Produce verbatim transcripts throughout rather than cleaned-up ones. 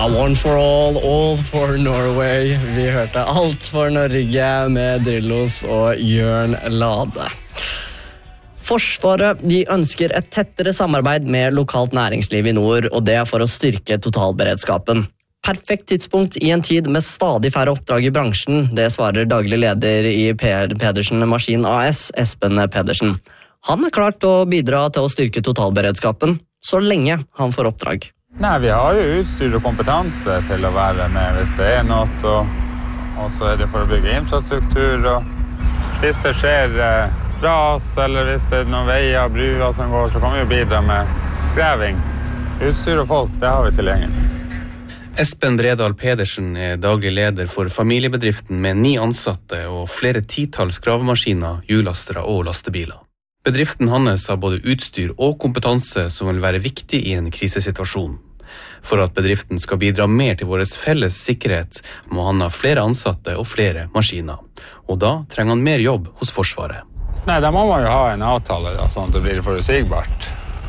Ja, One for all, all for Norway. Vi hørte Alt for Norge med Drillos og Jørn Lade. Forsvaret de ønsker et tettere samarbeid med lokalt næringsliv i nord, og det er for å styrke totalberedskapen. Perfekt tidspunkt i en tid med stadig færre oppdrag i bransjen, det svarer daglig leder i Pedersen Maskin A S, Espen Pedersen. Han er klart å bidra til å styrke totalberedskapen, så lenge han får oppdrag. Nei, vi har jo utstyr og kompetanse til å være med hvis det er noe, og, og så er det for å bygge infrastruktur, og hvis det skjer eh, ras, eller hvis det er noen veier og bruer som går, så kan vi jo bidra med graving. Utstyr og folk, det har vi tilgjengelig. Espen Bredal Pedersen er daglig leder for familiebedriften med ni ansatte og flere titalls gravemaskiner, hjulastere og lastebiler. Bedriften hans har både utstyr og kompetanse som vil være viktig i en krisesituasjon. For at bedriften skal bidra mer til vår felles sikkerhet, må han ha flere ansatte og flere maskiner. Og da trenger han mer jobb hos Forsvaret. Nei, da må man jo ha en avtale, da, sånn at det blir forutsigbart.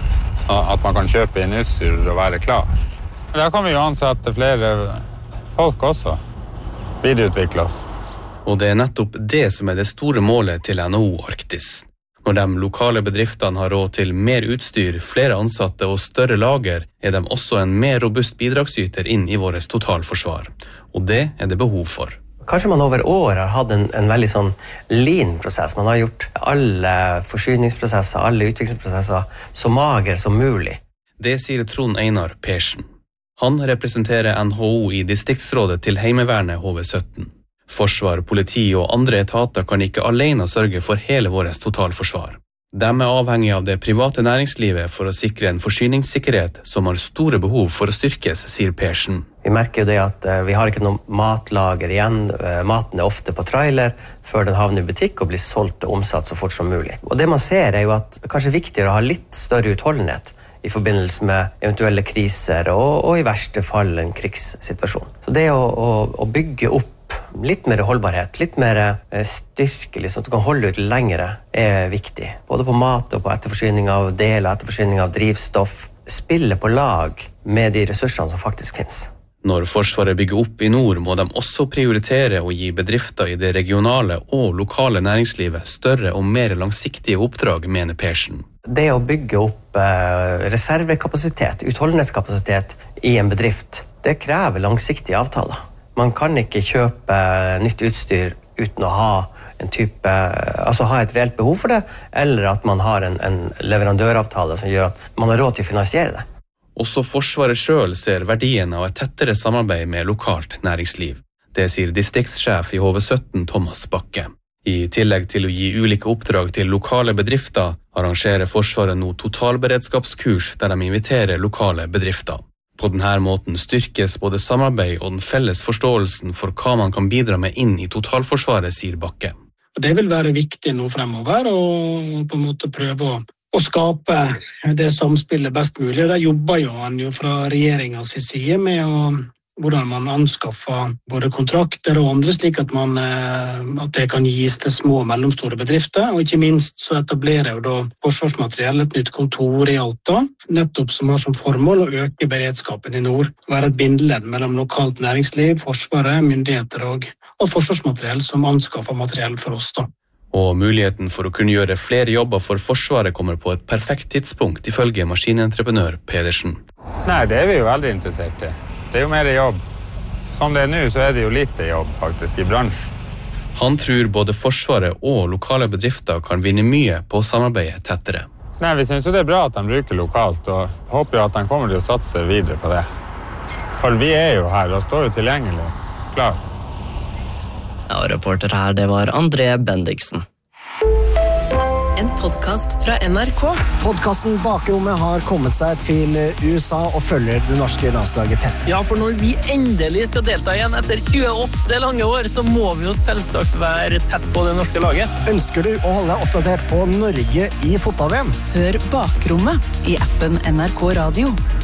Så at man kan kjøpe inn utstyr og være klar. Da kan vi jo ansette flere folk også. Videreutvikle oss. Og det er nettopp det som er det store målet til N H O Arktis. Når de lokale bedriftene har råd til mer utstyr, flere ansatte og større lager, er de også en mer robust bidragsyter inn i vårt totalforsvar. Og det er det behov for. Kanskje man over år har hatt en, en veldig sånn lean-prosess. Man har gjort alle forsyningsprosesser, alle utviklingsprosesser så mager som mulig. Det sier Trond Einar Persen. Han representerer N H O i distriktsrådet til Heimevernet H V sytten. Forsvar, politi og andre etater kan ikke alene sørge for hele vårt totalforsvar. De er avhengig av det private næringslivet for å sikre en forsyningssikkerhet som har store behov for å styrkes, sier Persen. Vi merker jo det at vi har ikke noe matlager igjen. Maten er ofte på trailer før den havner i butikk og blir solgt og omsatt så fort som mulig. Og det man ser er jo at det kanskje er viktigere å ha litt større utholdenhet i forbindelse med eventuelle kriser og, og i verste fall en krigssituasjon. Så det å, å, å bygge opp litt mer holdbarhet, litt mer styrke, sånn at du kan holde ut lengre, er viktig. Både på mat og på etterforsyning av deler, etterforsyning av drivstoff. Spille på lag med de ressursene som faktisk finnes. Når Forsvaret bygger opp i nord, må de også prioritere å gi bedrifter i det regionale og lokale næringslivet større og mer langsiktige oppdrag, mener Persen. Det å bygge opp eh, reservekapasitet, utholdenhetskapasitet i en bedrift, det krever langsiktige avtaler. Man kan ikke kjøpe nytt utstyr uten å ha en type, altså ha et reelt behov for det, eller at man har en, en leverandøravtale som gjør at man har råd til å finansiere det. Også Forsvaret selv ser verdien av et tettere samarbeid med lokalt næringsliv. Det sier distriktssjef i H V sytten Thomas Bakke. I tillegg til å gi ulike oppdrag til lokale bedrifter, arrangerer Forsvaret nå totalberedskapskurs der de inviterer lokale bedrifter. På denne måten styrkes både samarbeid og den felles forståelsen for hva man kan bidra med inn i totalforsvaret, sier Bakke. Det vil være viktig nå fremover å på en måte prøve å, å skape det samspillet best mulig. Der jobber jo han jo fra regjeringens side med å, hvordan man anskaffer både kontrakter og andre, slik at, man, at det kan gis til små og mellomstore bedrifter. Og ikke minst så etablerer jo da Forsvarsmateriell et nytt kontor i Alta, nettopp som har som formål å øke beredskapen i nord, være et bindeledd mellom lokalt næringsliv, Forsvaret, myndigheter og, og Forsvarsmateriell som anskaffer materiell for oss da. Og muligheten for å kunne gjøre flere jobber for Forsvaret kommer på et perfekt tidspunkt, ifølge maskinentreprenør Pedersen. Nei, det er vi jo veldig interessert i. Det er jo mer jobb. Som det er nå, så er det jo lite jobb faktisk i bransjen. Han tror både Forsvaret og lokale bedrifter kan vinne mye på å samarbeide tettere. Nei, vi synes jo det er bra at de bruker lokalt, og håper jo at de kommer til å satse videre på det. For vi er jo her og står jo tilgjengelig. Klar. Ja, og reporter her, det var André Bendiksen. En podcast fra N R K. Podcasten Bakrommet har kommet seg til U S A og følger det norske landslaget tett. Ja, for når vi endelig skal delta igjen etter tjueåtte lange år, så må vi jo selvsagt være tett på det norske laget. Ønsker du å holde deg oppdatert på Norge i fotball-V M? Hør Bakrommet i appen N R K Radio.